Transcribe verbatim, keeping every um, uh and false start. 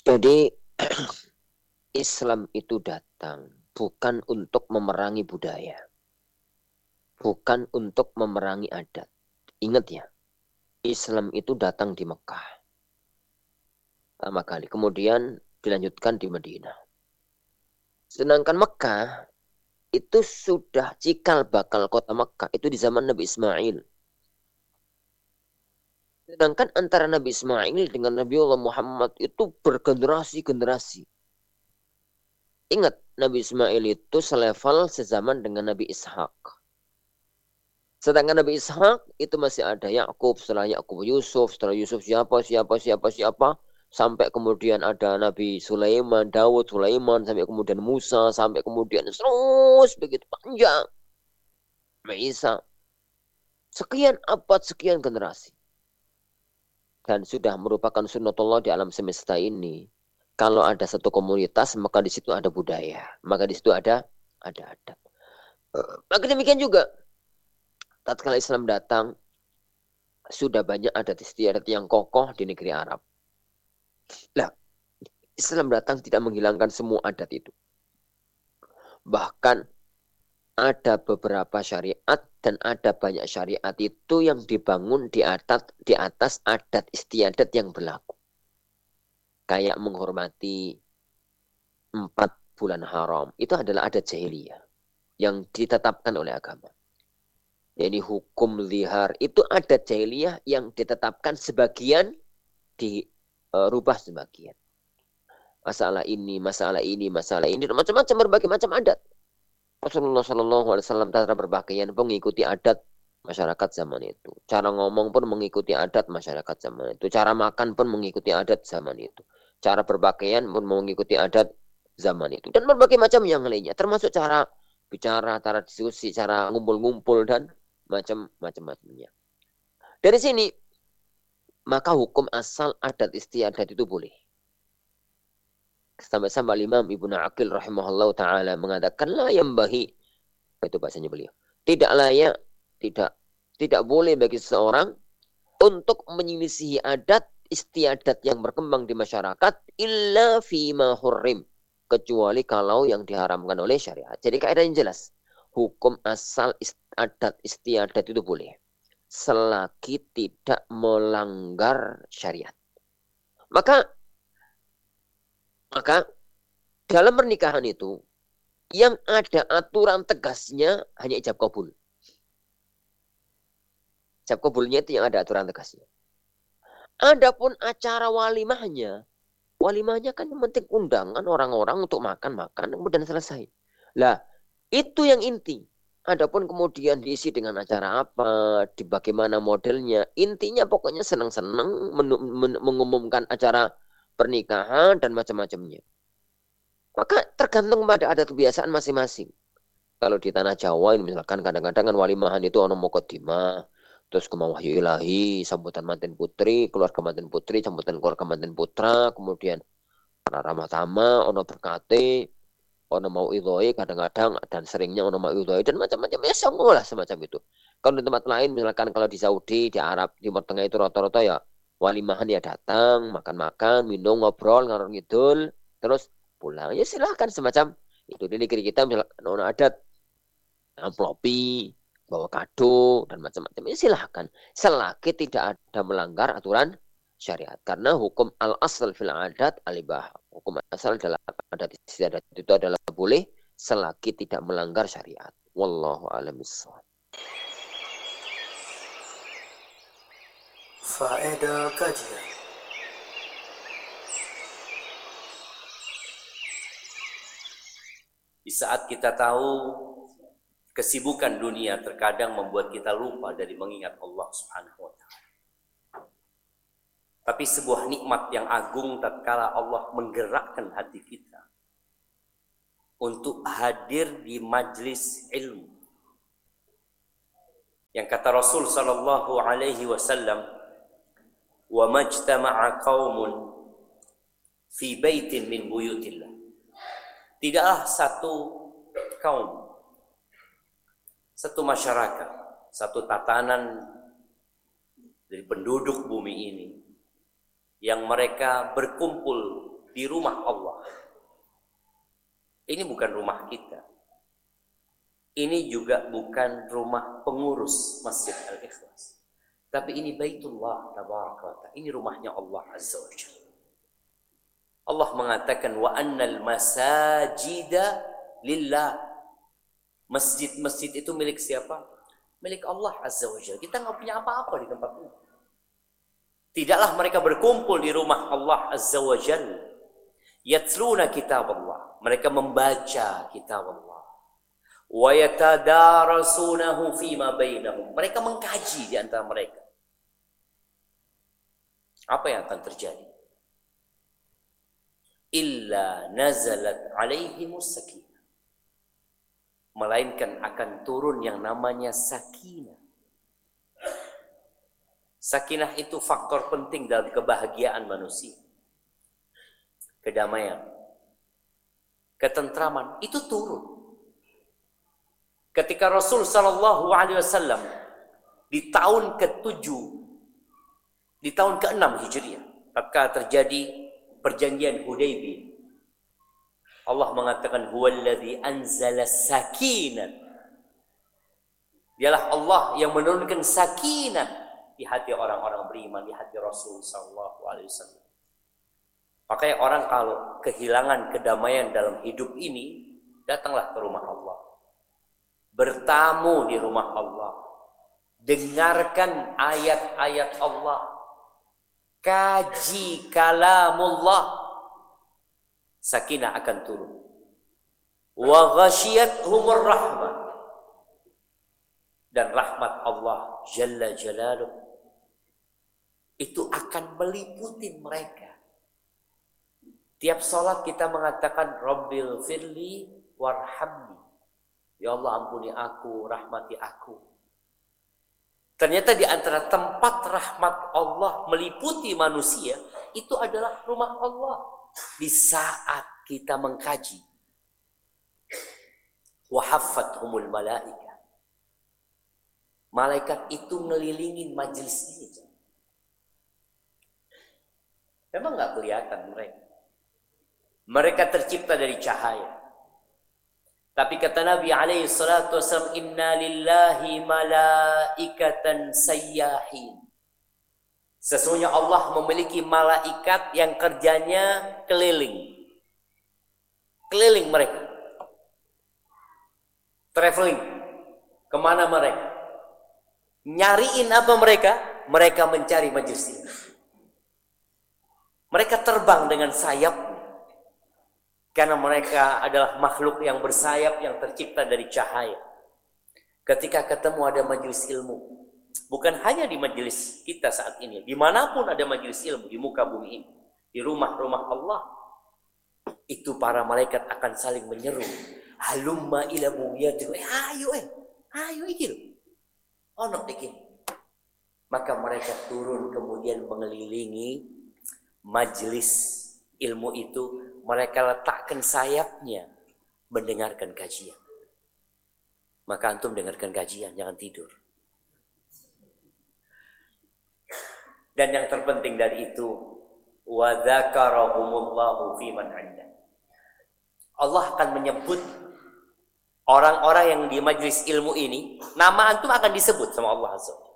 Jadi Islam itu datang bukan untuk memerangi budaya, bukan untuk memerangi adat. Ingat ya, Islam itu datang di Mekah pertama kali, kemudian dilanjutkan di Madinah. Sedangkan Mekah itu sudah cikal bakal kota Mekah itu di zaman Nabi Ismail. Sedangkan antara Nabi Ismail dengan Nabi Allah Muhammad itu bergenerasi-generasi. Ingat, Nabi Ismail itu selevel sezaman dengan Nabi Ishak. Sedangkan Nabi Ishak itu masih ada Yakub, setelah Yakub Yusuf, setelah Yusuf siapa, siapa, siapa, siapa. Sampai kemudian ada Nabi Sulaiman, Daud, Sulaiman, sampai kemudian Musa, sampai kemudian terus begitu panjang. Isa. Sekian abad, sekian generasi. Dan sudah merupakan sunnatullah di alam semesta ini. Kalau ada satu komunitas, maka di situ ada budaya. Maka di situ ada ada adat. Maka demikian juga. Tatkala Islam datang, sudah banyak adat istiadat yang kokoh di negeri Arab. Nah, Islam datang tidak menghilangkan semua adat itu. Bahkan ada beberapa syariat dan ada banyak syariat itu yang dibangun di atas, di atas adat istiadat yang berlaku. Kayak menghormati empat bulan haram. Itu adalah adat jahiliyah yang ditetapkan oleh agama. Jadi hukum zihar itu adat jahiliyah yang ditetapkan sebagian, dirubah sebagian. Masalah ini, masalah ini, masalah ini, macam-macam berbagai macam adat. Rasulullah Shallallahu Alaihi Wasallam cara berpakaian pun mengikuti adat masyarakat zaman itu. Cara ngomong pun mengikuti adat masyarakat zaman itu. Cara makan pun mengikuti adat zaman itu. Cara berpakaian pun mengikuti adat zaman itu. Dan berbagai macam yang lainnya. Termasuk cara bicara, cara diskusi, cara ngumpul-ngumpul dan macam-macamnya. Dari sini, maka hukum asal adat istiadat itu boleh. Sampai-sampai Imam Ibnu Aqil rahimahullah ta'ala mengatakan la yambahi, itu bahasanya beliau, tidak layak, tidak tidak boleh bagi seseorang untuk menyelisihi adat istiadat yang berkembang di masyarakat illa fima hurrim, kecuali kalau yang diharamkan oleh syariat. Jadi kaidah yang jelas, hukum asal adat istiadat itu boleh selagi tidak melanggar syariat. Maka Maka dalam pernikahan itu yang ada aturan tegasnya hanya ijab kabul. Ijab kabulnya itu yang ada aturan tegasnya. Adapun acara walimahnya, walimahnya kan yang penting undangan orang-orang untuk makan-makan kemudian selesai. Lah, itu yang inti. Adapun kemudian diisi dengan acara apa, di bagaimana modelnya, intinya pokoknya senang-senang mengumumkan acara pernikahan dan macam-macamnya. Maka tergantung pada adat kebiasaan masing-masing. Kalau di tanah Jawa ini misalkan kadang-kadang kan walimahan itu ono muqaddimah, terus kemawah ilahi, sambutan manten putri, keluarga manten putri, sambutan keluarga manten putra, kemudian para ramah tama, ono berkate, ono mau idhoi kadang-kadang dan seringnya ono mau idhoi dan macam-macam ya semua lah semacam itu. Kalau di tempat lain misalkan kalau di Saudi, di Arab, Timur Tengah itu rata-rata ya walimahan ya datang, makan-makan, minum, ngobrol, ngarung ngidul, terus pulang. Ya silahkan semacam itu. Di negeri kita misalkan ono adat amplopi, bawa kado, dan macam-macam. Ya silahkan. Selagi tidak ada melanggar aturan syariat. Karena hukum al-asal fil adat al-ibah. Hukum asal dalam adat istiadat itu adalah boleh selagi tidak melanggar syariat. Wallahu a'lam bishawab. Faedah kajian. Di saat kita tahu kesibukan dunia terkadang membuat kita lupa dari mengingat Allah Subhanahu wa taala. Tapi sebuah nikmat yang agung tatkala Allah menggerakkan hati kita untuk hadir di majlis ilmu. Yang kata Rasul sallallahu alaihi wasallam, wa majtama'a qaumun fi baitin min buyutillah. Tidaklah satu kaum, satu masyarakat, satu tatanan dari penduduk bumi ini yang mereka berkumpul di di rumah Allah. Ini bukan rumah kita. Ini juga bukan rumah pengurus Masjid Al-Ikhlas. Tapi ini Baitullah Tabaraka wa Ta'ala. Ini rumahnya Allah Azza wa Jalla. Allah mengatakan wa annal masajida lillah. Masjid-masjid itu milik siapa? Milik Allah Azza wa Jalla. Kita nggak punya apa-apa di tempat ini. Tidaklah mereka berkumpul di rumah Allah Azza wa Jalla. Yatluna kitab Allah. Mereka membaca kitab Allah. Wa yatadarasunahu fima bainahum. Mereka mengkaji di antara mereka. Apa yang akan terjadi? Illa nazalat alaihimus sakinah. Melainkan akan turun yang namanya sakinah. Sakinah itu faktor penting dalam kebahagiaan manusia. Kedamaian, ketentraman itu turun. Ketika Rasul Sallallahu Alaihi Wasallam di tahun ketujuh, di tahun keenam Hijriah, tatkala terjadi perjanjian Hudaybiyah, Allah mengatakan huwallazi anzala sakinah. Dialah Allah yang menurunkan sakinah di hati orang-orang beriman, di hati Rasul Sallallahu Alaihi Wasallam. Makanya orang kalau kehilangan kedamaian dalam hidup ini, datanglah ke rumah Allah. Bertamu di rumah Allah. Dengarkan ayat-ayat Allah. Kaji kalamullah. Sakinah akan turun. Wa ghasyiyatuhumur rahmah. Dan rahmat Allah Jalla Jalaluh itu akan meliputi mereka. Tiap salat kita mengatakan Rabbil firli warhamni. Ya Allah ampuni aku, rahmati aku. Ternyata di antara tempat rahmat Allah meliputi manusia, itu adalah rumah Allah. Di saat kita mengkaji. Wahaffathumul malaika. Malaikat itu ngelilingin majelis ini. Memang nggak kelihatan mereka. Mereka tercipta dari cahaya. Tapi kata Nabi alaihi salatu wasallam, inna lillahi malaikatan sayyahin. Sesungguhnya Allah memiliki malaikat yang kerjanya keliling. Keliling mereka. Traveling. Kemana mereka? Nyariin apa mereka? Mereka mencari majelis ini. Mereka terbang dengan sayap. Karena mereka adalah makhluk yang bersayap yang tercipta dari cahaya. Ketika ketemu ada majelis ilmu. Bukan hanya di majelis kita saat ini. Dimanapun ada majelis ilmu di muka bumi ini. Di rumah-rumah Allah. Itu para malaikat akan saling menyeru. Halumma ila bughyatin. Eh ayo eh. Ayo iki. Ono iki. Maka mereka turun kemudian mengelilingi majelis ilmu itu. Mereka letakkan sayapnya mendengarkan kajian. Maka antum dengarkan kajian, jangan tidur. Dan yang terpenting dari itu, wa dzakarahumullahu fi man 'inda. Allah akan menyebut orang-orang yang di majelis ilmu ini, nama antum akan disebut sama Allah Azza wa Jalla.